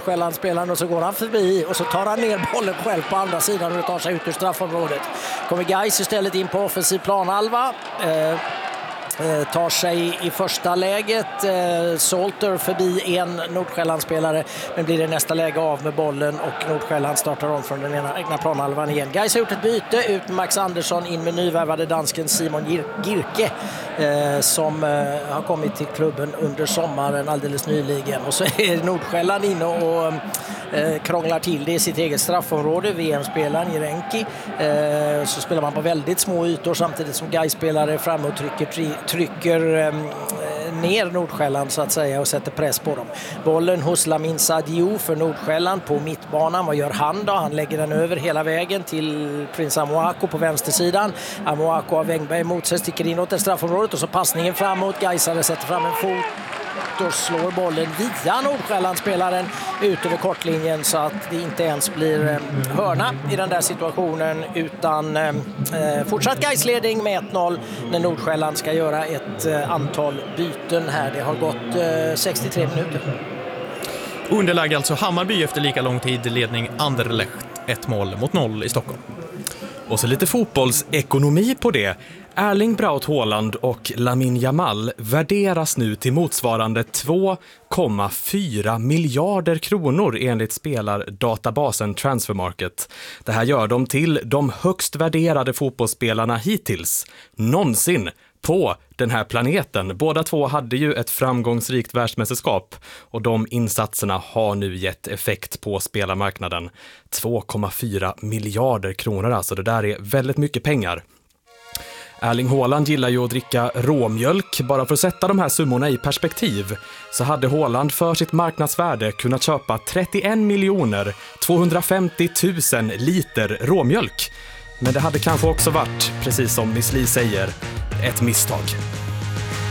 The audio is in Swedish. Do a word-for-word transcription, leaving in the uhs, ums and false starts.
Nordsjällandsspelaren och så går han förbi och så tar han ner bollen själv på andra sidan och tar sig ut ur straffområdet. Kommer Gais istället in på offensiv planhalva. Eh, tar sig i första läget eh, Salter förbi en Nordsjällandsspelare, men blir det nästa läge av med bollen och Nordsjälland startar om från den ena egna planhalvan igen. Gais har gjort ett byte, ut med Max Andersson, in med nyvärvade dansken Simon Girke eh, som eh, har kommit till klubben under sommaren alldeles nyligen, och så är Nordsjälland inne och eh, krånglar till det i sitt eget straffområde. V M-spelaren Jerenki, eh, så spelar man på väldigt små ytor samtidigt som Gais-spelare fram och trycker tri- trycker eh, ner Nordsjälland så att säga och sätter press på dem. Bollen hos Lamin Sadio för Nordsjälland på mittbanan. Vad gör han då? Han lägger den över hela vägen till Prince Amoako på vänstersidan. Amoako har Wängberg emot sig, sticker inåt det straffområdet och så passningen framåt. Gaisare sätter fram en fot och slår bollen via Nordsjällandsspelaren ut över kortlinjen så att det inte ens blir eh, hörna i den där situationen, utan eh, fortsatt Gaisledning med ett noll när Nordsjälland ska göra ett eh, antal byten här. Det har gått eh, sextiotre minuter. Underläge alltså Hammarby efter lika lång tid, ledning Anderlecht ett mål mot noll i Stockholm. Och så lite fotbollsekonomi på det. Erling Braut Haaland och Lamine Yamal värderas nu till motsvarande två komma fyra miljarder kronor enligt spelardatabasen Transfermarket. Det här gör dem till de högst värderade fotbollsspelarna hittills någonsin på den här planeten. Båda två hade ju ett framgångsrikt världsmästerskap och de insatserna har nu gett effekt på spelarmarknaden. två komma fyra miljarder kronor alltså, det där är väldigt mycket pengar. Erling Haaland gillar ju att dricka råmjölk. Bara för att sätta de här summorna i perspektiv så hade Haaland för sitt marknadsvärde kunnat köpa trettioen miljoner tvåhundrafemtio tusen liter råmjölk. Men det hade kanske också varit, precis som Miss Li säger, ett misstag.